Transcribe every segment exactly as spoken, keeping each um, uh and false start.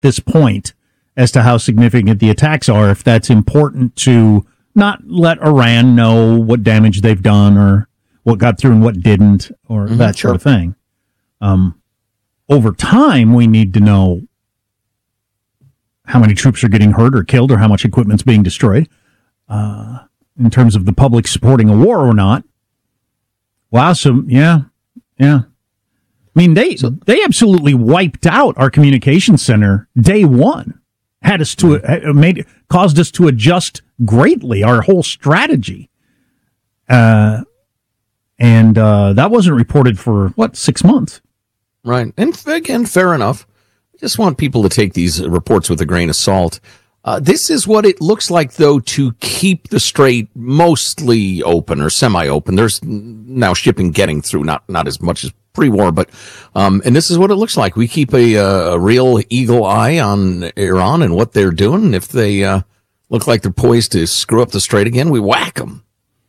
this point as to how significant the attacks are, if that's important to not let Iran know what damage they've done or what got through and what didn't, or mm-hmm, that sure. sort of thing. Um, over time, we need to know how many troops are getting hurt or killed or how much equipment's being destroyed uh, in terms of the public supporting a war or not. Wow, so, yeah, yeah. I mean, they so, they absolutely wiped out our communications center day one. Had us to uh, made caused us to adjust greatly our whole strategy, uh, and uh, that wasn't reported for what six months, right? And again, fair enough. I just want people to take these reports with a grain of salt. Uh, this is what it looks like, though, to keep the strait mostly open or semi-open. There's now shipping getting through, not not as much as pre-war, but um, and this is what it looks like. We keep a, a real eagle eye on Iran and what they're doing. And if they uh, look like they're poised to screw up the strait again, we whack them.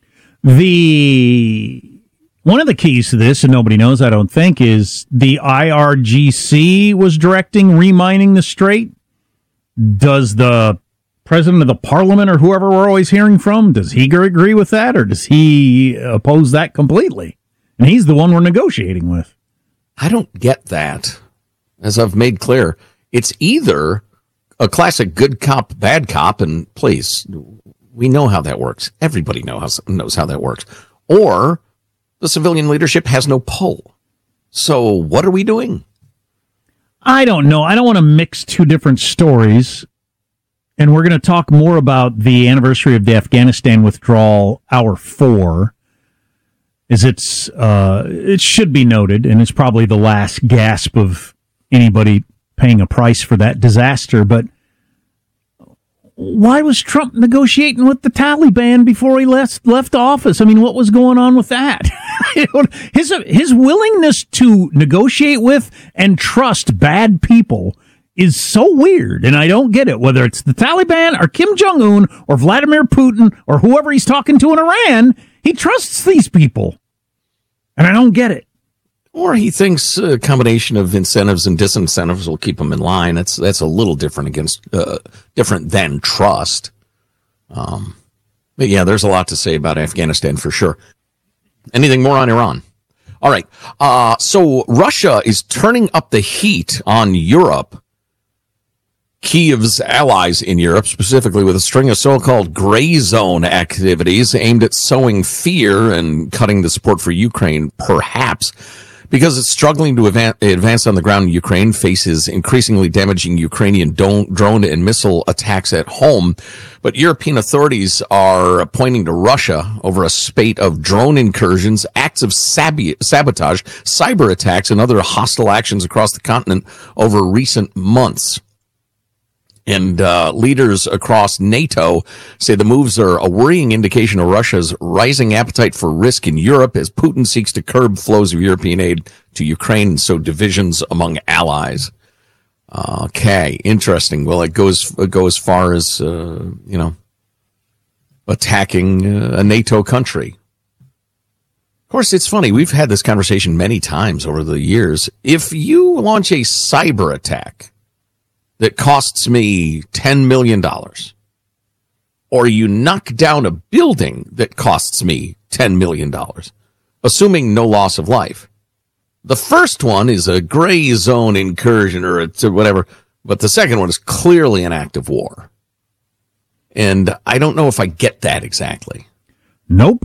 The one of the keys to this, and nobody knows, I don't think, is the I R G C was directing remining the strait. Does the president of the parliament or whoever we're always hearing from, does he agree with that, or does he oppose that completely? And he's the one we're negotiating with. I don't get that. As I've made clear, it's either a classic good cop, bad cop, and please, we know how that works. Everybody knows how, knows how that works. Or the civilian leadership has no pull. So what are we doing? I don't know. I don't want to mix two different stories. And we're going to talk more about the anniversary of the Afghanistan withdrawal, hour four. Is it's uh, it should be noted, and it's probably the last gasp of anybody paying a price for that disaster, but why was Trump negotiating with the Taliban before he left left office? I mean, what was going on with that? his his willingness to negotiate with and trust bad people is so weird, and I don't get it, whether it's the Taliban or Kim Jong-un or Vladimir Putin or whoever he's talking to in Iran, he trusts these people. And I don't get it. Or he thinks a combination of incentives and disincentives will keep him in line. That's that's a little different against uh, different than trust. Um, but yeah, there's a lot to say about Afghanistan for sure. Anything more on Iran? All right. Uh, so Russia is turning up the heat on Europe. Kyiv's allies in Europe, specifically with a string of so-called gray zone activities aimed at sowing fear and cutting the support for Ukraine, perhaps because it's struggling to advance on the ground in Ukraine, faces increasingly damaging Ukrainian drone and missile attacks at home. But European authorities are pointing to Russia over a spate of drone incursions, acts of sabotage, cyber attacks, and other hostile actions across the continent over recent months. And uh, leaders across NATO say the moves are a worrying indication of Russia's rising appetite for risk in Europe as Putin seeks to curb flows of European aid to Ukraine and sow divisions among allies. Okay, interesting. Well, it goes it goes as far as, uh, you know, attacking uh, a NATO country. Of course, it's funny. We've had this conversation many times over the years. If you launch a cyber attack that costs me ten million dollars, or you knock down a building that costs me ten million dollars, assuming no loss of life. The first one is a gray zone incursion or it's whatever, but the second one is clearly an act of war. And I don't know if I get that exactly. Nope.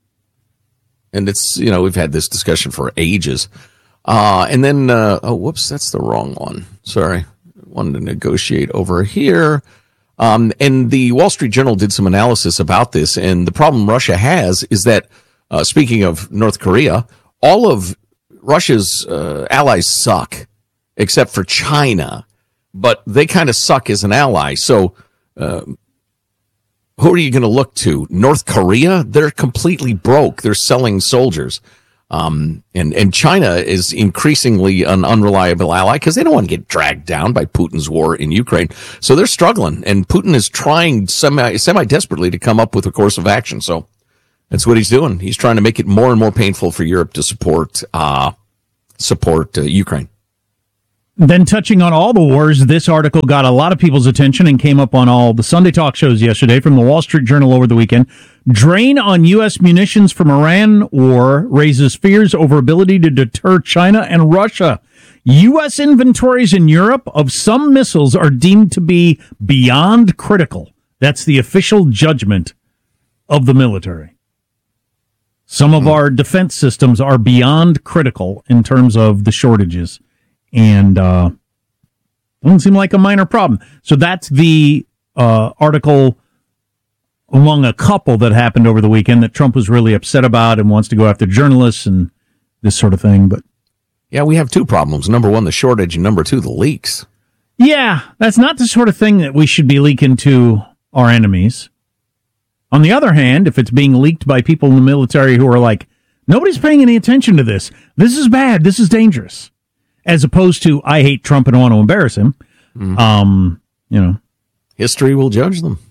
And it's, you know, we've had this discussion for ages. Uh, and then, uh, oh, whoops, that's the wrong one. Sorry. Wanted to negotiate over here. Um, and the Wall Street Journal did some analysis about this. And the problem Russia has is that, uh, speaking of North Korea, all of Russia's uh, allies suck, except for China. But they kind of suck as an ally. So uh, who are you going to look to? North Korea? They're completely broke. They're selling soldiers. Um, and, and China is increasingly an unreliable ally because they don't want to get dragged down by Putin's war in Ukraine. So they're struggling, and Putin is trying semi, semi-desperately to come up with a course of action. So that's what he's doing. He's trying to make it more and more painful for Europe to support, uh, support uh, Ukraine. Then touching on all the wars, this article got a lot of people's attention and came up on all the Sunday talk shows yesterday from the Wall Street Journal over the weekend. Drain on U S munitions from Iran war raises fears over ability to deter China and Russia. U S inventories in Europe of some missiles are deemed to be beyond critical. That's the official judgment of the military. Some of our defense systems are beyond critical in terms of the shortages. And uh, doesn't seem like a minor problem. So that's the uh, article among a couple that happened over the weekend that Trump was really upset about and wants to go after journalists and this sort of thing. But yeah, we have two problems. Number one, the shortage, and number two, the leaks. Yeah, that's not the sort of thing that we should be leaking to our enemies. On the other hand, if it's being leaked by people in the military who are like, nobody's paying any attention to this. This is bad. This is dangerous. As opposed to, I hate Trump and want to embarrass him. Mm-hmm. Um, you know. History will judge them.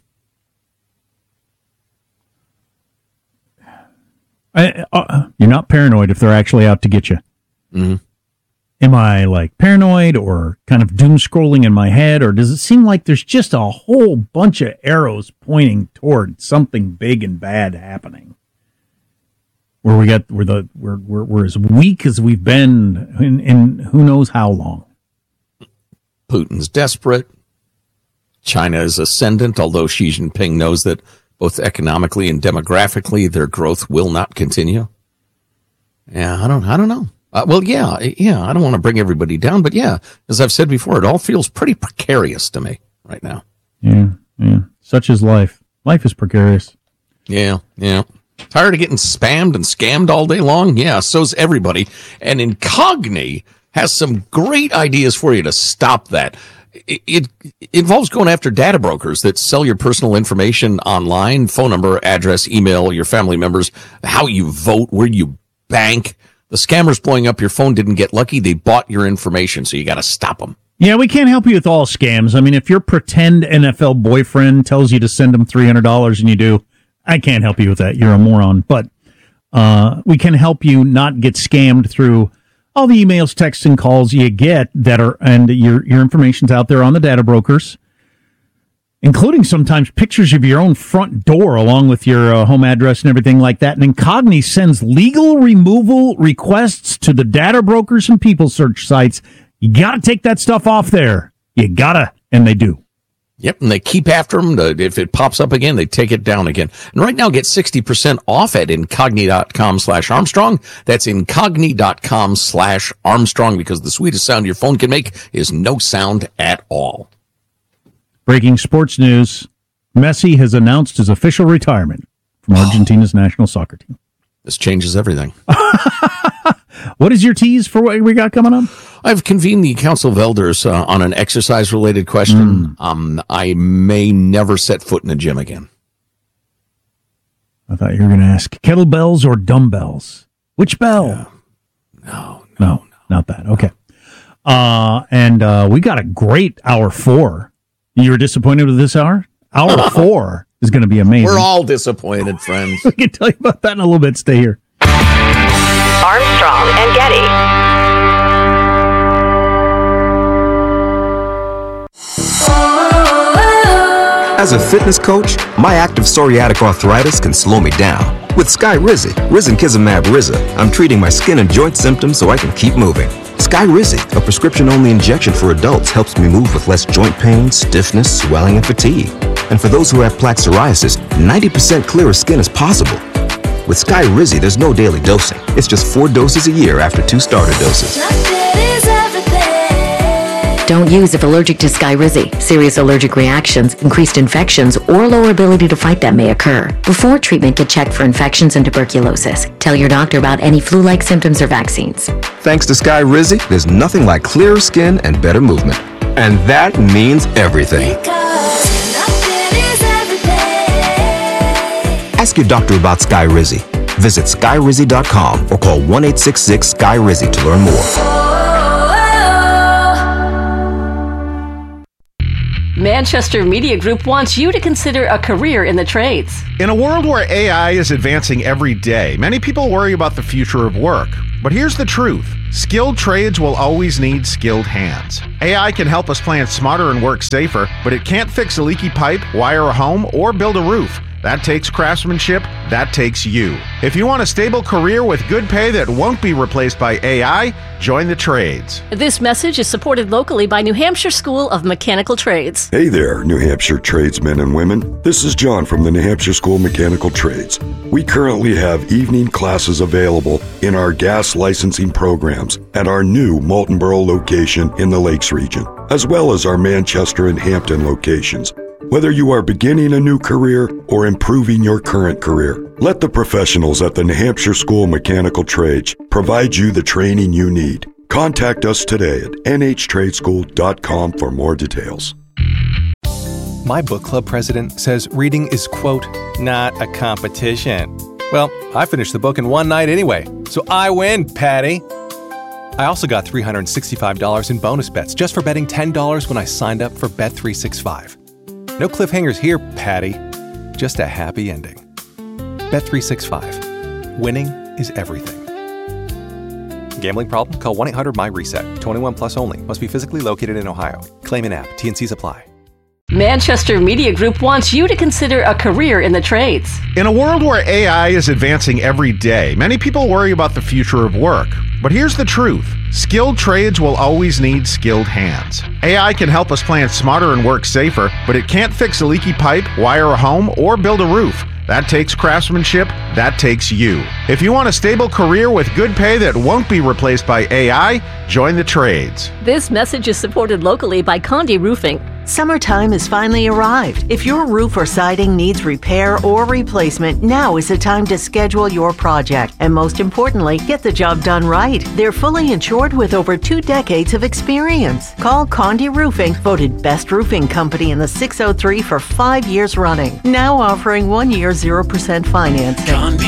I, uh, you're not paranoid if they're actually out to get you. Mm-hmm. Am I like paranoid or kind of doom scrolling in my head, or does it seem like there's just a whole bunch of arrows pointing toward something big and bad happening? Where we got we're the we're we're, we're as weak as we've been in, in who knows how long. Putin's desperate. China is ascendant, although Xi Jinping knows that both economically and demographically their growth will not continue. Yeah, I don't I don't know. Uh, well, yeah, yeah. I don't want to bring everybody down, but yeah, as I've said before, it all feels pretty precarious to me right now. Yeah, yeah. Such is life. Life is precarious. Yeah, yeah. Tired of getting spammed and scammed all day long? Yeah, so's everybody. And Incogni has some great ideas for you to stop that. It, it, it involves going after data brokers that sell your personal information online, phone number, address, email, your family members, how you vote, where you bank. The scammers blowing up your phone didn't get lucky. They bought your information, so you got to stop them. Yeah, we can't help you with all scams. I mean, if your pretend N F L boyfriend tells you to send him three hundred dollars and you do, I can't help you with that. You're a moron. But uh, we can help you not get scammed through all the emails, texts, and calls you get that are, and your your information's out there on the data brokers, including sometimes pictures of your own front door along with your uh, home address and everything like that. And Incogni sends legal removal requests to the data brokers and people search sites. You got to take that stuff off there. You got to, and they do. Yep, and they keep after them. If it pops up again, they take it down again. And right now, get sixty percent off at incogni.com slash Armstrong. That's incogni.com slash Armstrong, because the sweetest sound your phone can make is no sound at all. Breaking sports news. Messi has announced his official retirement from Argentina's oh. national soccer team. This changes everything. What is your tease for what we got coming up? I've convened the Council of Elders uh, on an exercise-related question. Mm. Um, I may never set foot in a gym again. I thought you were going to ask kettlebells or dumbbells. Which bell? Yeah. No, no, no, no, not that. Okay. Uh, and uh, we got a great hour four. You were disappointed with this hour? Hour four is going to be amazing. We're all disappointed, friends. We can tell you about that in a little bit. Stay here. Armstrong and Getty. As a fitness coach, my active psoriatic arthritis can slow me down. With Skyrizi, Risankizumab Riza, I'm treating my skin and joint symptoms so I can keep moving. Skyrizi, a prescription-only injection for adults, helps me move with less joint pain, stiffness, swelling, and fatigue. And for those who have plaque psoriasis, ninety percent clearer skin is possible. With Skyrizi, there's no daily dosing. It's just four doses a year after two starter doses. Don't use if allergic to Skyrizi. Serious allergic reactions, increased infections, or lower ability to fight them may occur. Before treatment, get checked for infections and tuberculosis. Tell your doctor about any flu-like symptoms or vaccines. Thanks to Skyrizi, there's nothing like clearer skin and better movement. And that means everything. Ask your doctor about Skyrizi. Visit Skyrizi dot com or call one eight six six Sky Rizi to learn more. Manchester Media Group wants you to consider a career in the trades. In a world where A I is advancing every day, many people worry about the future of work. But here's the truth. Skilled trades will always need skilled hands. A I can help us plan smarter and work safer, but it can't fix a leaky pipe, wire a home, or build a roof. That takes craftsmanship. That takes you. If you want a stable career with good pay that won't be replaced by A I, join the trades. This message is supported locally by New Hampshire School of Mechanical Trades. Hey there, New Hampshire tradesmen and women. This is John from the New Hampshire School of Mechanical Trades. We currently have evening classes available in our gas licensing programs at our new Moultonborough location in the Lakes region, as well as our Manchester and Hampton locations. Whether you are beginning a new career or improving your current career, let the professionals at the New Hampshire School of Mechanical Trades provide you the training you need. Contact us today at n h trade school dot com for more details. My book club president says reading is, quote, not a competition. Well, I finished the book in one night anyway, so I win, Patty. I also got three hundred sixty-five dollars in bonus bets just for betting ten dollars when I signed up for Bet three sixty-five. No cliffhangers here, Patty. Just a happy ending. Bet three sixty-five. Winning is everything. Gambling problem? Call one eight hundred M Y reset. twenty-one plus only. Must be physically located in Ohio. Claim in app. T and Cs apply. Manchester Media Group wants you to consider a career in the trades. In a world where A I is advancing every day, many people worry about the future of work. But here's the truth. Skilled trades will always need skilled hands. A I can help us plan smarter and work safer, but it can't fix a leaky pipe, wire a home, or build a roof. That takes craftsmanship. That takes you. If you want a stable career with good pay that won't be replaced by A I, join the trades. This message is supported locally by Condi Roofing. Summertime has finally arrived. If your roof or siding needs repair or replacement, now is the time to schedule your project. And most importantly, get the job done right. They're fully insured with over two decades of experience. Call Condi Roofing, voted best roofing company in the six oh three for five years running. Now offering one year zero percent financing. Condi